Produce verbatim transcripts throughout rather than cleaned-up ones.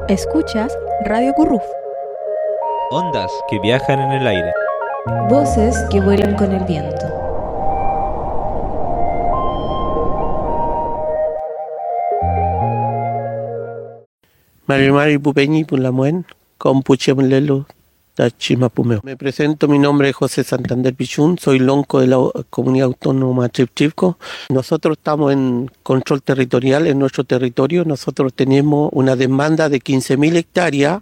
Escuchas Radio Curruf. Ondas que viajan en el aire. Voces que vuelan con el viento. Mari Mari Pupeñi Pulamuen, Compuchemlelo, Tachimapumeo. Me presento, mi nombre es José Santander Pichún, soy lonco de la Comunidad Autónoma Chipchipco. Nosotros estamos en control territorial en nuestro territorio. Nosotros tenemos una demanda de quince mil hectáreas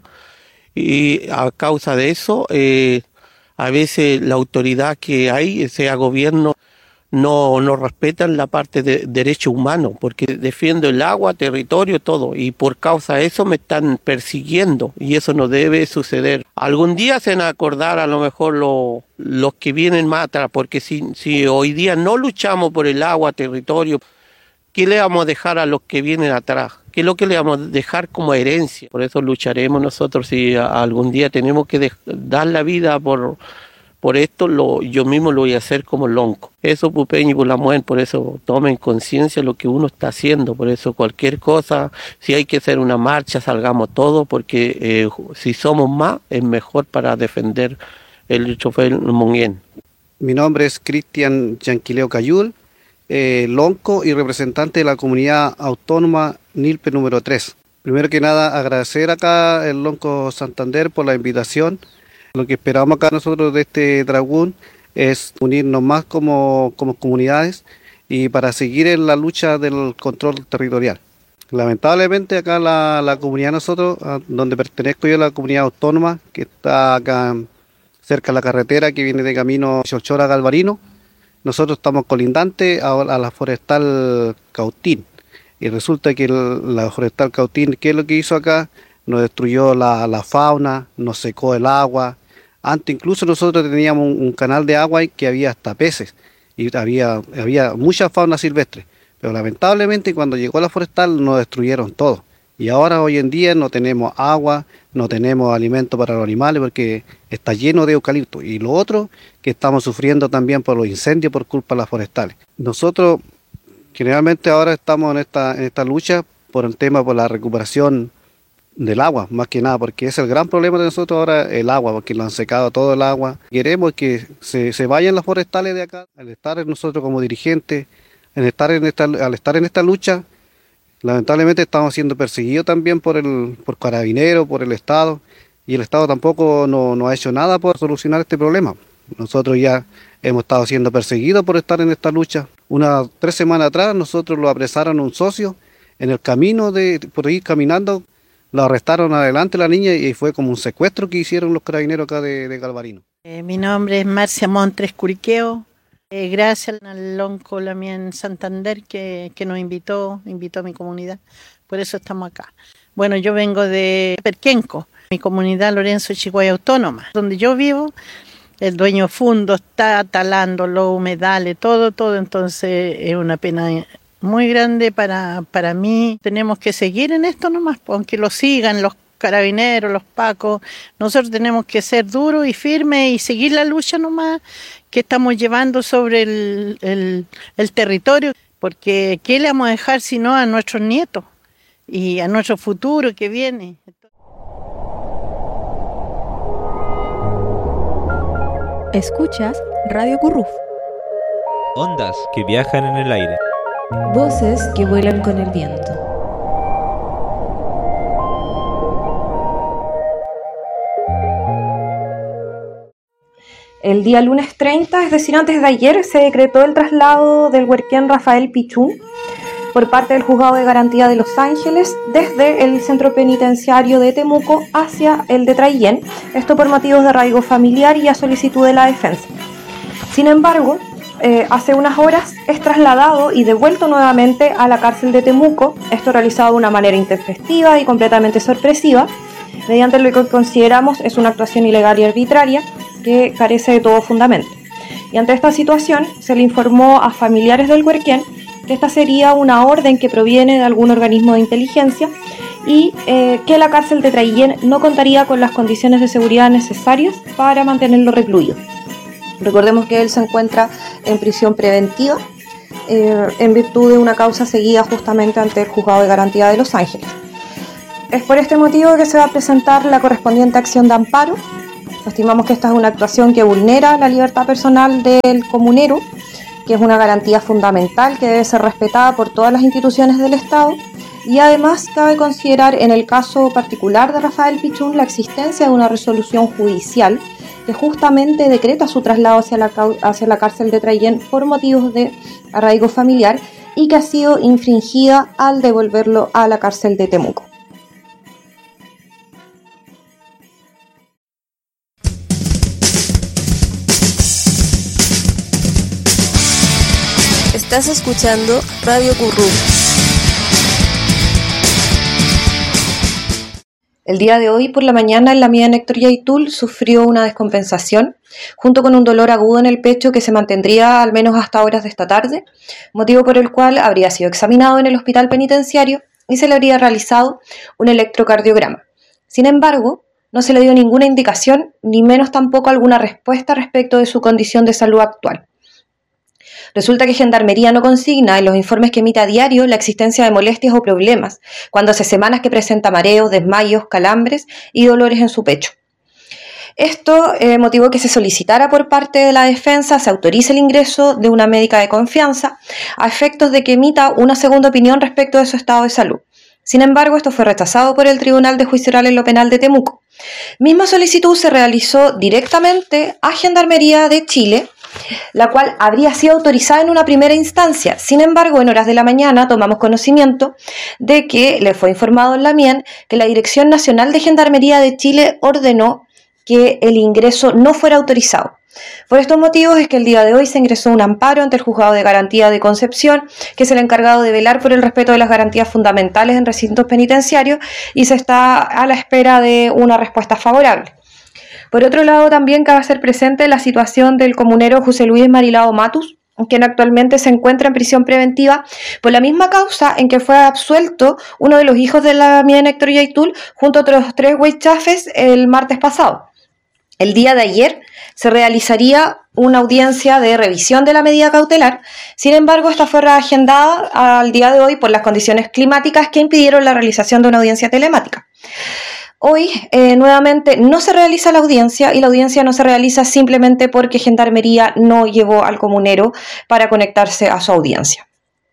y a causa de eso, eh, a veces la autoridad que hay, sea gobierno, no, no respetan la parte de derechos humanos, porque defiendo el agua, territorio, todo, y por causa de eso me están persiguiendo, y eso no debe suceder. Algún día se van a acordar a lo mejor lo, los que vienen más atrás, porque si, si hoy día no luchamos por el agua, territorio, ¿qué le vamos a dejar a los que vienen atrás? ¿Qué es lo que le vamos a dejar como herencia? Por eso lucharemos nosotros, si algún día tenemos que de, dar la vida por... Por esto lo, yo mismo lo voy a hacer como lonco. Eso Pupeñi por la mujer, por eso tomen conciencia de lo que uno está haciendo. Por eso cualquier cosa, si hay que hacer una marcha, salgamos todos, porque eh, si somos más, es mejor para defender el chofer Monguén. Mi nombre es Cristian Yanquileo Cayul, eh, lonco y representante de la Comunidad Autónoma Nilpe número tres. Primero que nada, agradecer acá el lonco Santander por la invitación. Lo que esperamos acá nosotros de este Dragún es unirnos más como, como comunidades y para seguir en la lucha del control territorial. Lamentablemente acá la, la comunidad nosotros, donde pertenezco yo, la comunidad autónoma, que está acá cerca de la carretera que viene de camino Cholchora a Galvarino, nosotros estamos colindantes a, a la forestal Cautín. Y resulta que el, la forestal Cautín, ¿qué es lo que hizo acá? Nos destruyó la, la fauna, nos secó el agua. Antes incluso nosotros teníamos un, un canal de agua y que había hasta peces y había, había mucha fauna silvestre. Pero lamentablemente cuando llegó la forestal nos destruyeron todo. Y ahora hoy en día no tenemos agua, no tenemos alimento para los animales porque está lleno de eucalipto. Y lo otro, que estamos sufriendo también por los incendios por culpa de las forestales. Nosotros generalmente ahora estamos en esta, en esta lucha por el tema, por la recuperación del agua, más que nada, porque es el gran problema de nosotros ahora, el agua, porque lo han secado todo el agua. Queremos que se, se vayan las forestales de acá. Al estar nosotros como dirigentes, al estar en esta, al estar en esta lucha, lamentablemente estamos siendo perseguidos también por el por Carabineros, por el Estado, y el Estado tampoco no, no ha hecho nada por solucionar este problema. Nosotros ya hemos estado siendo perseguidos por estar en esta lucha. Unas tres semanas atrás nosotros lo apresaron un socio en el camino de por ir caminando. Lo arrestaron adelante la niña y fue como un secuestro que hicieron los carabineros acá de, de Galvarino. Eh, mi nombre es Marcia Montres Curiqueo. Eh, gracias al lonco Lamien Santander que, que nos invitó, invitó a mi comunidad. Por eso estamos acá. Bueno, yo vengo de Perquenco, mi comunidad Lorenzo Chihuahua Autónoma. Donde yo vivo, el dueño fundo está talando los humedales, todo, todo. Entonces es una pena muy grande para, para mí. Tenemos que seguir en esto nomás, aunque lo sigan los carabineros, los pacos. Nosotros tenemos que ser duros y firmes y seguir la lucha nomás que estamos llevando sobre el, el, el territorio, porque ¿qué le vamos a dejar sino a nuestros nietos y a nuestro futuro que viene? Escuchas Radio Curruf. Ondas que viajan en el aire. Voces que vuelan con el viento. El día lunes treinta, es decir, antes de ayer, se decretó el traslado del huerquén Rafael Pichún por parte del Juzgado de Garantía de Los Ángeles desde el centro penitenciario de Temuco hacia el de Traillén, esto por motivos de arraigo familiar y a solicitud de la defensa. Sin embargo, Eh, hace unas horas es trasladado y devuelto nuevamente a la cárcel de Temuco, esto realizado de una manera intempestiva y completamente sorpresiva, mediante lo que consideramos es una actuación ilegal y arbitraria que carece de todo fundamento. Y ante esta situación se le informó a familiares del huerquén que esta sería una orden que proviene de algún organismo de inteligencia y eh, que la cárcel de Traillén no contaría con las condiciones de seguridad necesarias para mantenerlo recluido. Recordemos que él se encuentra en prisión preventiva eh, en virtud de una causa seguida justamente ante el Juzgado de Garantía de Los Ángeles. Es por este motivo que se va a presentar la correspondiente acción de amparo. Estimamos que esta es una actuación que vulnera la libertad personal del comunero, que es una garantía fundamental que debe ser respetada por todas las instituciones del Estado, y además cabe considerar en el caso particular de Rafael Pichún la existencia de una resolución judicial que justamente decreta su traslado hacia la, hacia la cárcel de Traillén por motivos de arraigo familiar y que ha sido infringida al devolverlo a la cárcel de Temuco. Estás escuchando Radio Currú. El día de hoy por la mañana, la mía Héctor Yaitul sufrió una descompensación junto con un dolor agudo en el pecho que se mantendría al menos hasta horas de esta tarde, motivo por el cual habría sido examinado en el hospital penitenciario y se le habría realizado un electrocardiograma. Sin embargo, no se le dio ninguna indicación, ni menos tampoco alguna respuesta respecto de su condición de salud actual. Resulta que Gendarmería no consigna en los informes que emite a diario la existencia de molestias o problemas, cuando hace semanas que presenta mareos, desmayos, calambres y dolores en su pecho. Esto eh, motivó que se solicitara por parte de la defensa se autorice el ingreso de una médica de confianza a efectos de que emita una segunda opinión respecto de su estado de salud. Sin embargo, esto fue rechazado por el Tribunal de Juicio Oral en lo Penal de Temuco. Misma solicitud se realizó directamente a Gendarmería de Chile, la cual habría sido autorizada en una primera instancia. Sin embargo, en horas de la mañana tomamos conocimiento de que le fue informado en la M I E N que la Dirección Nacional de Gendarmería de Chile ordenó que el ingreso no fuera autorizado. Por estos motivos es que el día de hoy se ingresó un amparo ante el Juzgado de Garantía de Concepción, que es el encargado de velar por el respeto de las garantías fundamentales en recintos penitenciarios, y se está a la espera de una respuesta favorable. Por otro lado, también cabe hacer presente la situación del comunero José Luis Marilao Matus, quien actualmente se encuentra en prisión preventiva por la misma causa en que fue absuelto uno de los hijos de la M I E N, Héctor Yaitul, junto a otros tres huaychafes el martes pasado. El día de ayer se realizaría una audiencia de revisión de la medida cautelar, sin embargo esta fue reagendada al día de hoy por las condiciones climáticas que impidieron la realización de una audiencia telemática. Hoy eh, nuevamente no se realiza la audiencia, y la audiencia no se realiza simplemente porque Gendarmería no llevó al comunero para conectarse a su audiencia.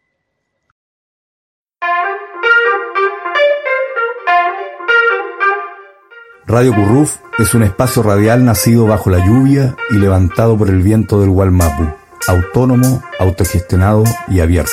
Radio Curruf es un espacio radial nacido bajo la lluvia y levantado por el viento del Gualmapu, autónomo, autogestionado y abierto.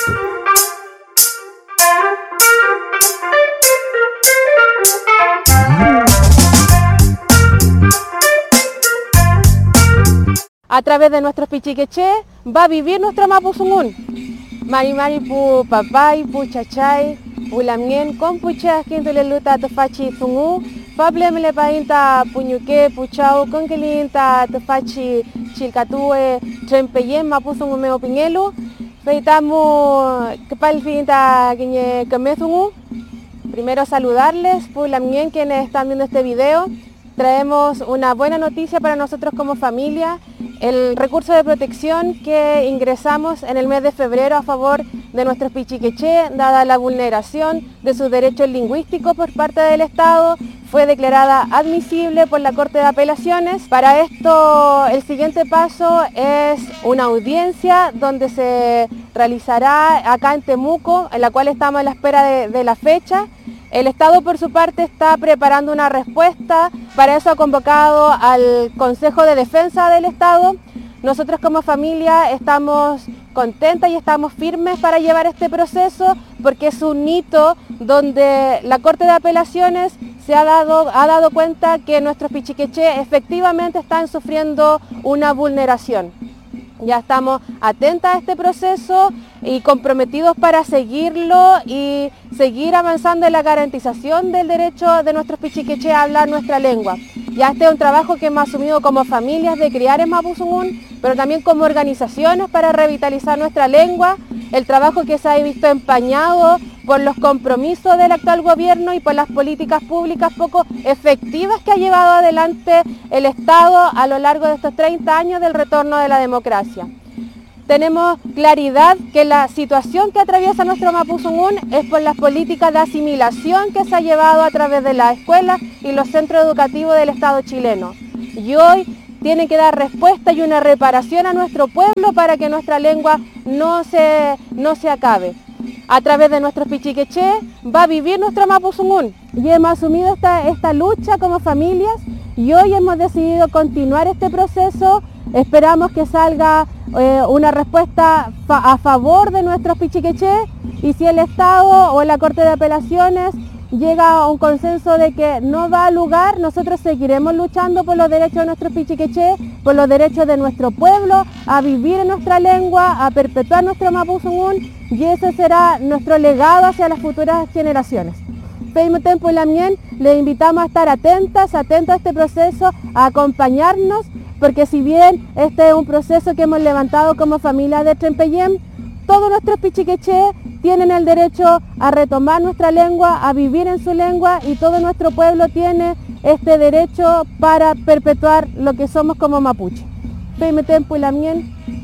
A través de nuestros pichiqueché va a vivir nuestra mapuzungún. Mari mari pu papay, pu chachay, pu lamien, con puchas quinto le luta tofachi zungu, pablemle painta puñuque, puchau, con que linta tofachi chilcatue, trempeyen, mapuzungu meo piñelu, feitamu kepal finta quiñe camezungu. Primero saludarles, pu lamien quienes están viendo este video. Traemos una buena noticia para nosotros como familia, el recurso de protección que ingresamos en el mes de febrero a favor de nuestros pichiqueché, dada la vulneración de sus derechos lingüísticos por parte del Estado, fue declarada admisible por la Corte de Apelaciones. Para esto, el siguiente paso es una audiencia donde se realizará acá en Temuco, en la cual estamos a la espera de, de la fecha. El Estado, por su parte, está preparando una respuesta. Para eso ha convocado al Consejo de Defensa del Estado. Nosotros como familia estamos contentas y estamos firmes para llevar este proceso, porque es un hito donde la Corte de Apelaciones se ha dado, ha dado cuenta que nuestros pichiqueché efectivamente están sufriendo una vulneración. Ya estamos atentas a este proceso y comprometidos para seguirlo y seguir avanzando en la garantización del derecho de nuestros pichiqueché a hablar nuestra lengua. Ya este es un trabajo que hemos asumido como familias de criar en mapuzungún, pero también como organizaciones para revitalizar nuestra lengua, el trabajo que se ha visto empañado por los compromisos del actual gobierno y por las políticas públicas poco efectivas que ha llevado adelante el Estado a lo largo de estos treinta años del retorno de la democracia. tenemos claridad que la situación que atraviesa nuestro Mapuzungún es por las políticas de asimilación que se ha llevado a través de las escuelas y los centros educativos del Estado chileno. Y hoy tiene que dar respuesta y una reparación a nuestro pueblo para que nuestra lengua no se, no se acabe. A través de nuestros pichiqueché va a vivir nuestro Mapuzungún y hemos asumido esta, esta lucha como familias y hoy hemos decidido continuar este proceso. Esperamos que salga eh, una respuesta fa a favor de nuestros pichiqueché y si el Estado o la Corte de Apelaciones llega a un consenso de que no da lugar, nosotros seguiremos luchando por los derechos de nuestros pichiqueché, por los derechos de nuestro pueblo, a vivir en nuestra lengua, a perpetuar nuestro Mapuzungún y ese será nuestro legado hacia las futuras generaciones. Pedimos tiempo y Lamien, les invitamos a estar atentas, atentos a este proceso, a acompañarnos, porque si bien este es un proceso que hemos levantado como familia de Trempeyem, todos nuestros pichiqueché tienen el derecho a retomar nuestra lengua, a vivir en su lengua y todo nuestro pueblo tiene este derecho para perpetuar lo que somos como mapuche. Pedimos tiempo y Lamien.